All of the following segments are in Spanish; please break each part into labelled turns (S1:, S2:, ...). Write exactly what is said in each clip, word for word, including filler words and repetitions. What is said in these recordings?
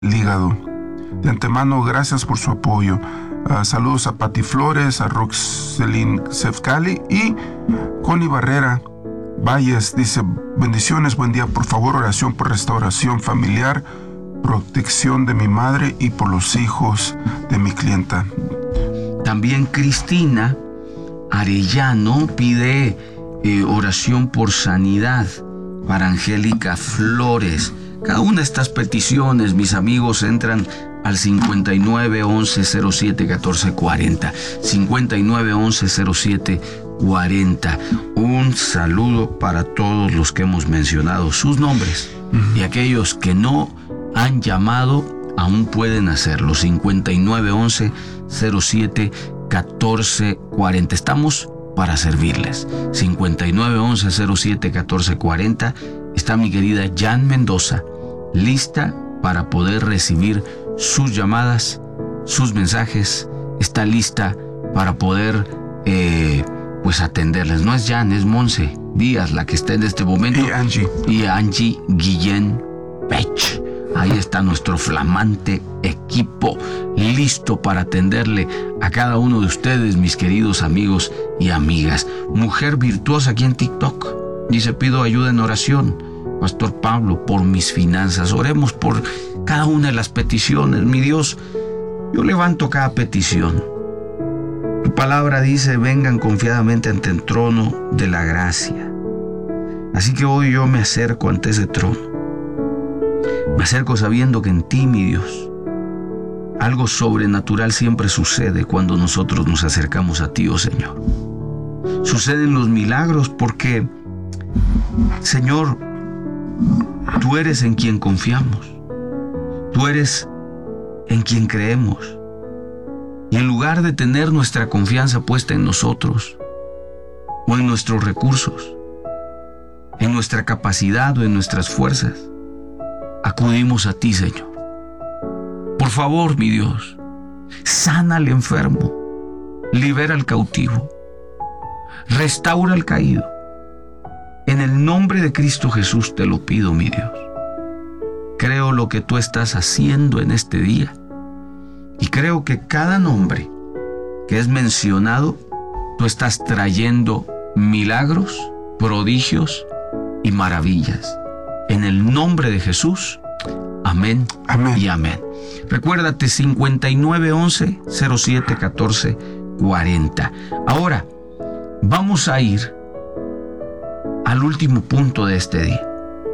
S1: el hígado. De antemano, gracias por su apoyo. Uh, saludos a Pati Flores, a Roxelin Sefcali y Connie Barrera Valles. Dice: bendiciones, buen día. Por favor, oración por restauración familiar, protección de mi madre y por los hijos de mi clienta.
S2: También Cristina Arellano pide eh, oración por sanidad para Angélica Flores. Cada una de estas peticiones, mis amigos, entran al cincuenta y nueve once cero siete catorce cuarenta. cincuenta y nueve once cero siete cuarenta. Un saludo para todos los que hemos mencionado sus nombres, uh-huh. y aquellos que no han llamado aún pueden hacerlo. cincuenta y nueve once cero siete catorce cuarenta. Estamos para servirles. cincuenta y nueve once cero siete catorce cuarenta. Está mi querida Jan Mendoza, lista para poder recibir sus llamadas, sus mensajes. Está lista para poder eh, pues atenderles. No es Jan, es Monse Díaz la que está en este momento.
S1: Y Angie.
S2: Y Angie Guillén Pech. Ahí está nuestro flamante equipo, listo para atenderle a cada uno de ustedes, mis queridos amigos y amigas. Mujer Virtuosa aquí en TikTok dice: pido ayuda en oración, Pastor Pablo, por mis finanzas. Oremos por cada una de las peticiones. Mi Dios, yo levanto cada petición. Tu palabra dice: vengan confiadamente ante el trono de la gracia. Así que hoy yo me acerco ante ese trono. Me acerco sabiendo que en ti, mi Dios, algo sobrenatural siempre sucede cuando nosotros nos acercamos a ti, oh Señor. Suceden los milagros porque, Señor, tú eres en quien confiamos. Tú eres en quien creemos. Y en lugar de tener nuestra confianza puesta en nosotros, o en nuestros recursos, en nuestra capacidad o en nuestras fuerzas, acudimos a ti, Señor. Por favor, mi Dios, sana al enfermo, libera al cautivo, restaura al caído. En el nombre de Cristo Jesús te lo pido, mi Dios. Creo lo que tú estás haciendo en este día, y creo que cada nombre que es mencionado, tú estás trayendo milagros, prodigios y maravillas. En el nombre de Jesús, amén, amén. Y amén. Recuérdate, cincuenta y nueve once cero siete catorce cuarenta. Ahora, vamos a ir al último punto de este día.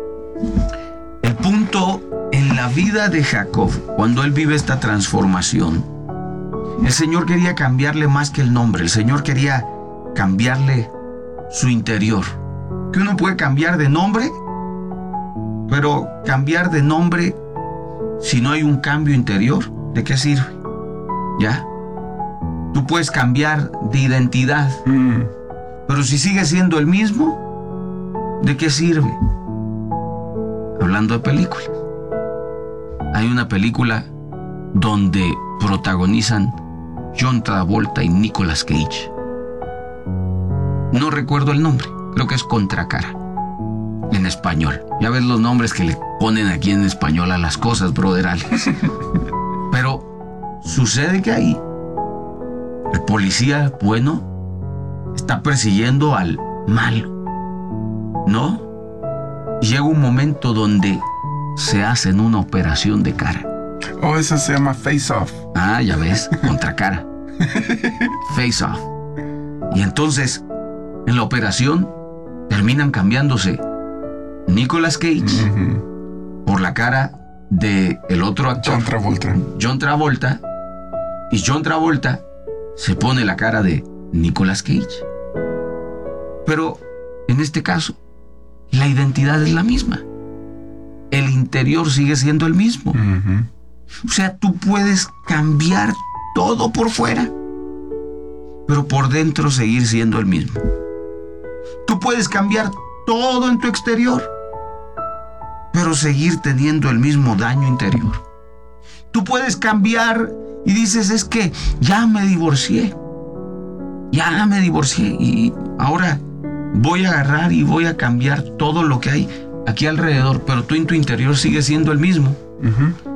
S2: El punto en la vida de Jacob, cuando él vive esta transformación. El Señor quería cambiarle más que el nombre. El Señor quería cambiarle su interior. Que uno puede cambiar de nombre, pero cambiar de nombre, si no hay un cambio interior, ¿de qué sirve? ¿Ya? Tú puedes cambiar de identidad, mm. pero si sigues siendo el mismo, ¿de qué sirve? Hablando de películas, hay una película donde protagonizan John Travolta y Nicolas Cage. No recuerdo el nombre, creo que es Contracara en español. Ya ves los nombres que le ponen aquí en español a las cosas, brother Alex. Pero sucede que ahí el policía bueno está persiguiendo al malo, ¿no? Y llega un momento donde se hacen una operación de cara.
S1: Oh, eso se llama Face Off.
S2: Ah, ya ves, Contracara. Face Off. Y entonces, en la operación, terminan cambiándose Nicolas Cage uh-huh. por la cara de el otro actor,
S1: John Travolta.
S2: John Travolta. Y John Travolta se pone la cara de Nicolas Cage. Pero en este caso, la identidad es la misma. El interior sigue siendo el mismo. Uh-huh. O sea, tú puedes cambiar todo por fuera, pero por dentro seguir siendo el mismo. Tú puedes cambiar todo en tu exterior, pero seguir teniendo el mismo daño interior. Tú puedes cambiar y dices: es que ya me divorcié. Ya me divorcié y ahora voy a agarrar y voy a cambiar todo lo que hay aquí alrededor, pero tú en tu interior sigues siendo el mismo. Uh-huh.